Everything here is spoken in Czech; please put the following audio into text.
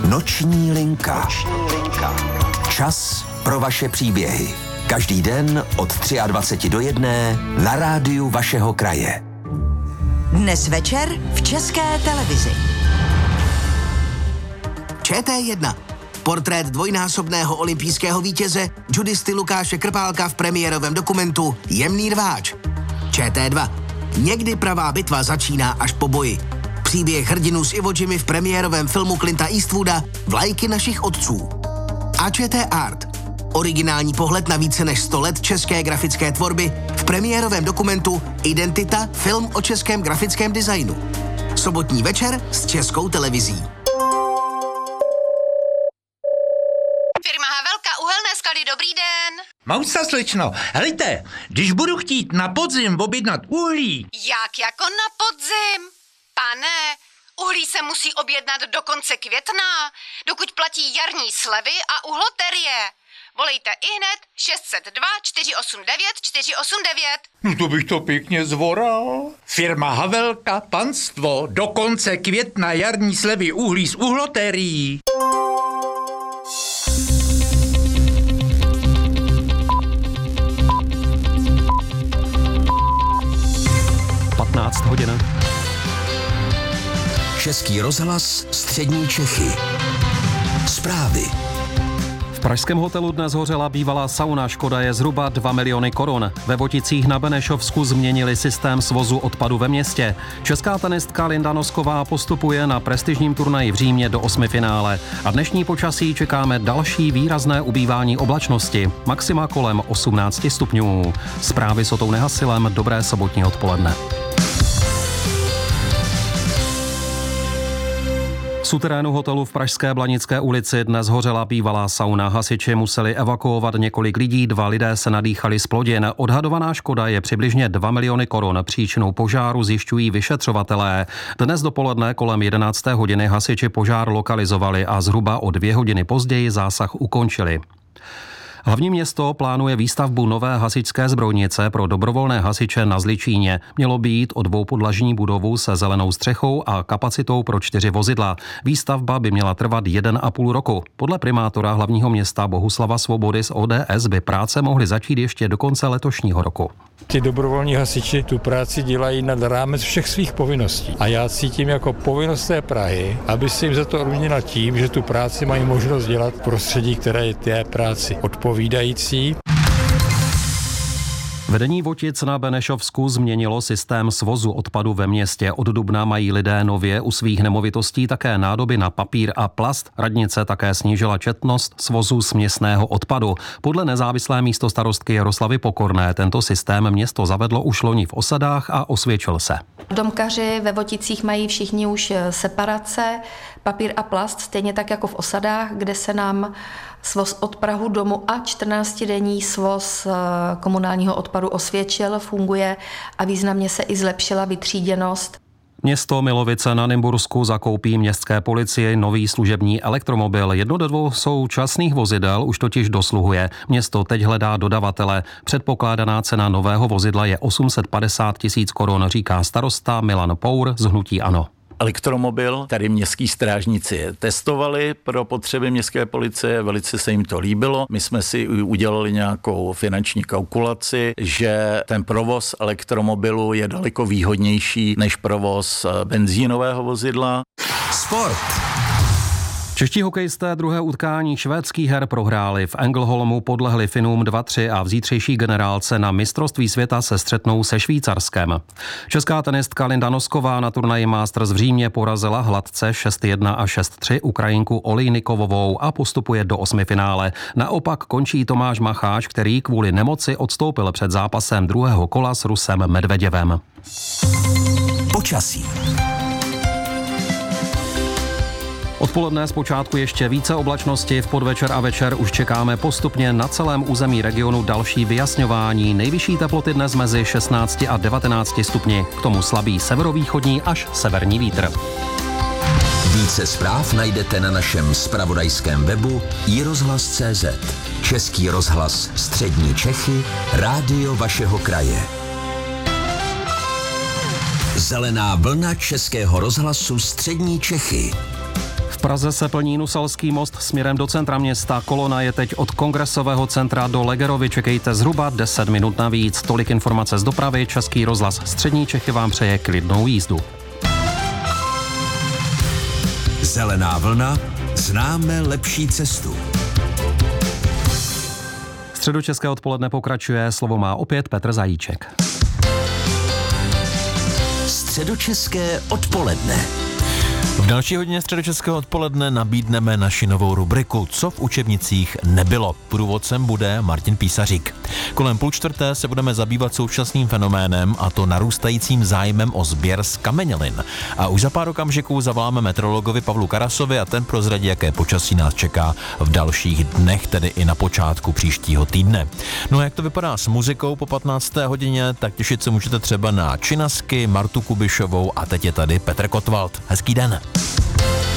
Noční linka. Čas pro vaše příběhy. Každý den od 23 do 1 na rádiu vašeho kraje. Dnes večer v České televizi. ČT1. Portrét dvojnásobného olympijského vítěze judisty Lukáše Krpálka v premiérovém dokumentu Jemný rváč. ČT2. Někdy pravá bitva začíná až po boji. Příběh hrdinů s Iwo Jimy v premiérovém filmu Clinta Eastwooda Vlajky našich otců. A ČT Art. Originální pohled na více než 100 let české grafické tvorby v premiérovém dokumentu Identita, film o českém grafickém designu. Sobotní večer s Českou televizí. Firma Havelka, uhelné sklady, dobrý den. Mousa, slečno, helejte, když budu chtít na podzim objednat uhlí. Jak jako na podzim? Pane, uhlí se musí objednat do konce května, dokud platí jarní slevy a uhloterie. Volejte ihned 602 489 489. No to bych to pěkně zvoral. Firma Havelka, panstvo, do konce května jarní slevy uhlí z uhlotérií. Hodin. Český rozhlas, střední Čechy. Zprávy. V pražském hotelu dnes hořela bývalá sauna, škoda je zhruba 2 miliony korun. Ve Voticích na Benešovsku změnili systém svozu odpadu ve městě. Česká tenistka Linda Nosková postupuje na prestižním turnaji v Římě do 8. finále. A dnešní počasí čekáme další výrazné ubývání oblačnosti. Maxima kolem 18 stupňů. Zprávy s Otou Nehasilem, dobré sobotní odpoledne. V suterénu hotelu v pražské Blanické ulici dnes hořela bývalá sauna. Hasiči museli evakuovat několik lidí, 2 lidé se nadýchali z plodin. Odhadovaná škoda je přibližně 2 miliony korun. Příčinu požáru zjišťují vyšetřovatelé. Dnes dopoledne kolem 11. hodiny hasiči požár lokalizovali a zhruba o 2 hodiny později zásah ukončili. Hlavní město plánuje výstavbu nové hasičské zbrojnice pro dobrovolné hasiče na Zličíně. Mělo být o 2podlažní budovu se zelenou střechou a kapacitou pro 4 vozidla. Výstavba by měla trvat 1,5 roku. Podle primátora hlavního města Bohuslava Svobody z ODS by práce mohly začít ještě do konce letošního roku. Ti dobrovolní hasiči tu práci dělají nad rámec všech svých povinností. A já cítím jako povinnost té Prahy, aby si jim za to odměnila tím, že tu práci mají možnost dělat v prostředí, které je té práci odpovídající. Vedení Votic na Benešovsku změnilo systém svozu odpadu ve městě. Od dubna mají lidé nově u svých nemovitostí také nádoby na papír a plast. Radnice také snížila četnost svozu směsného odpadu. Podle nezávislé místostarostky Jaroslavy Pokorné tento systém město zavedlo už loni v osadách a osvědčil se. Domkaři ve Voticích mají všichni už separace, papír a plast, stejně tak jako v osadách, kde se nám svoz od prahu domu a 14denní svoz komunálního odpadu osvědčil, funguje a významně se i zlepšila vytříděnost. Město Milovice na Nymbursku zakoupí městské policii nový služební elektromobil. 1 do 2 současných vozidel už totiž dosluhuje. Město teď hledá dodavatele. Předpokládaná cena nového vozidla je 850 000 korun, říká starosta Milan Pour z hnutí ANO. Elektromobil, tady městský strážníci testovali pro potřeby městské policie, velice se jim to líbilo. My jsme si udělali nějakou finanční kalkulaci, že ten provoz elektromobilu je daleko výhodnější než provoz benzínového vozidla. Sport. Čeští hokejisté druhé utkání švédských her prohráli. V Ängelholmu podlehli Finům 2-3 a v zítřejší generálce na mistrovství světa se střetnou se Švýcarskem. Česká tenistka Linda Nosková na turnaji Masters v Římě porazila hladce 6-1 a 6-3 Ukrajinku Olejnikovovou a postupuje do 8. finále. Naopak končí Tomáš Macháč, který kvůli nemoci odstoupil před zápasem druhého kola s Rusem Medveděvem. Počasí. Odpoledne zpočátku ještě více oblačnosti, v podvečer a večer už čekáme postupně na celém území regionu další vyjasňování. Nejvyšší teploty dnes mezi 16 a 19 stupni, k tomu slabý severovýchodní až severní vítr. Více zpráv najdete na našem zpravodajském webu iRozhlas.cz. Český rozhlas střední Čechy, rádio vašeho kraje. Zelená vlna Českého rozhlasu střední Čechy. V Praze se plní Nuselský most směrem do centra města. Kolona je teď od Kongresového centra do Legerovy. Čekejte zhruba 10 minut navíc. Tolik informace z dopravy. Český rozhlas Střední Čechy vám přeje klidnou jízdu. Zelená vlna, známe lepší cestu. Středočeské odpoledne pokračuje, slovo má opět Petr Zajíček. Středočeské odpoledne. V další hodině středočeského odpoledne nabídneme naši novou rubriku Co v učebnicích nebylo. Průvodcem bude Martin Písařík. Kolem 3:30 se budeme zabývat současným fenoménem, a to narůstajícím zájmem o sběr zkamenělin. A už za pár okamžiků zavoláme meteorologovi Pavlu Karasovi a ten prozradí, jaké počasí nás čeká v dalších dnech, tedy i na počátku příštího týdne. No a jak to vypadá s muzikou po 15. hodině, tak těšit se můžete třeba na Činasky, Martu Kubišovou a teď je tady Petr Kotwald. Hezký den.